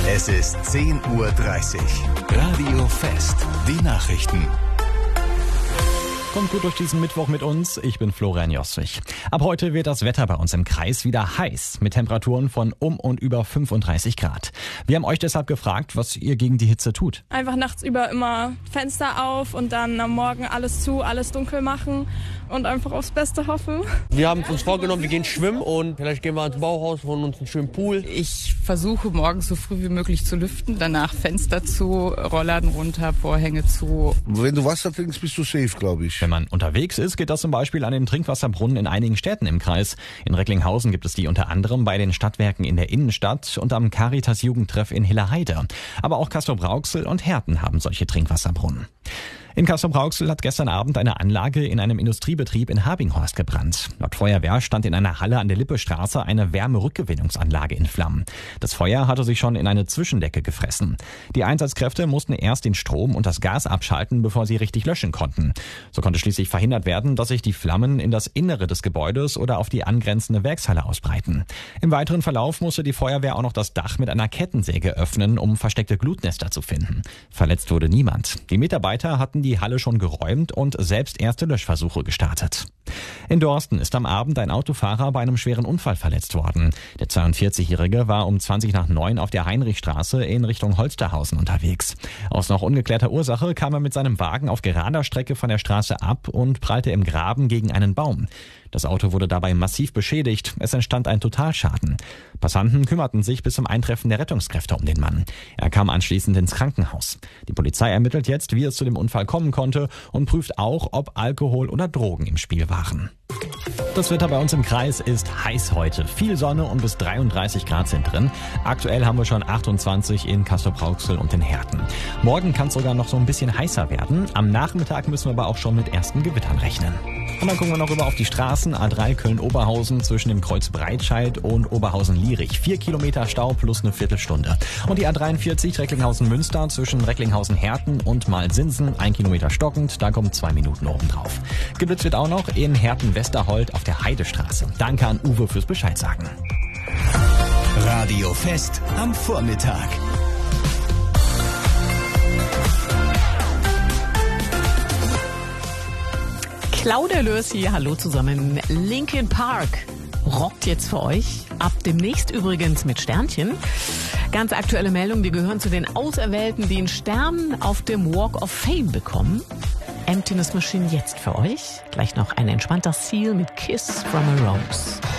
Es ist 10:30 Uhr. Radio Fest. Die Nachrichten. Kommt gut durch diesen Mittwoch mit uns. Ich bin Florian Jostrich. Ab heute wird das Wetter bei uns im Kreis wieder heiß, mit Temperaturen von um und über 35 Grad. Wir haben euch deshalb gefragt, was ihr gegen die Hitze tut. Einfach nachts über immer Fenster auf und dann am Morgen alles zu, alles dunkel machen und einfach aufs Beste hoffen. Wir haben uns vorgenommen, wir gehen schwimmen und vielleicht gehen wir ins Bauhaus, holen uns einen schönen Pool. Ich versuche morgens so früh wie möglich zu lüften, danach Fenster zu, Rollladen runter, Vorhänge zu. Wenn du Wasser trinkst, bist du safe, glaube ich. Wenn man unterwegs ist, geht das zum Beispiel an den Trinkwasserbrunnen in einigen Städten im Kreis. In Recklinghausen gibt es die unter anderem bei den Stadtwerken in der Innenstadt und am Caritas-Jugendtreff in Hilleheide. Aber auch Castrop-Rauxel und Herten haben solche Trinkwasserbrunnen. In Castrop-Rauxel hat gestern Abend eine Anlage in einem Industriebetrieb in Habinghorst gebrannt. Laut Feuerwehr stand in einer Halle an der Lippestraße eine Wärmerückgewinnungsanlage in Flammen. Das Feuer hatte sich schon in eine Zwischendecke gefressen. Die Einsatzkräfte mussten erst den Strom und das Gas abschalten, bevor sie richtig löschen konnten. So konnte schließlich verhindert werden, dass sich die Flammen in das Innere des Gebäudes oder auf die angrenzende Werkshalle ausbreiten. Im weiteren Verlauf musste die Feuerwehr auch noch das Dach mit einer Kettensäge öffnen, um versteckte Glutnester zu finden. Verletzt wurde niemand. Die Mitarbeiter hatten die Halle schon geräumt und selbst erste Löschversuche gestartet. In Dorsten ist am Abend ein Autofahrer bei einem schweren Unfall verletzt worden. Der 42-Jährige war um 20:09 auf der Heinrichstraße in Richtung Holsterhausen unterwegs. Aus noch ungeklärter Ursache kam er mit seinem Wagen auf gerader Strecke von der Straße ab und prallte im Graben gegen einen Baum. Das Auto wurde dabei massiv beschädigt. Es entstand ein Totalschaden. Passanten kümmerten sich bis zum Eintreffen der Rettungskräfte um den Mann. Er kam anschließend ins Krankenhaus. Die Polizei ermittelt jetzt, wie es zu dem Unfall kommen konnte und prüft auch, ob Alkohol oder Drogen im Spiel waren. Das Wetter bei uns im Kreis ist heiß heute. Viel Sonne und bis 33 Grad sind drin. Aktuell haben wir schon 28 in Castrop-Rauxel und in Herten. Morgen kann es sogar noch so ein bisschen heißer werden. Am Nachmittag müssen wir aber auch schon mit ersten Gewittern rechnen. Und dann gucken wir noch rüber auf die Straßen. A3 Köln-Oberhausen zwischen dem Kreuz Breitscheid und Oberhausen-Lierich. 4 Kilometer Stau plus eine Viertelstunde. Und die A43 Recklinghausen-Münster zwischen Recklinghausen-Herten und Malsinsen. 1 Kilometer stockend, da kommen 2 Minuten obendrauf. Geblitzt wird auch noch in Herten-Westerhold auf der Heidestraße. Danke an Uwe fürs Bescheid sagen. Radio Fest am Vormittag. Claudia Lörs hier, hallo zusammen. Linkin Park rockt jetzt für euch. Ab demnächst übrigens mit Sternchen. Ganz aktuelle Meldung, die gehören zu den Auserwählten, die einen Stern auf dem Walk of Fame bekommen. Emptiness Machine jetzt für euch. Gleich noch ein entspannter Seal mit Kiss from a Rose.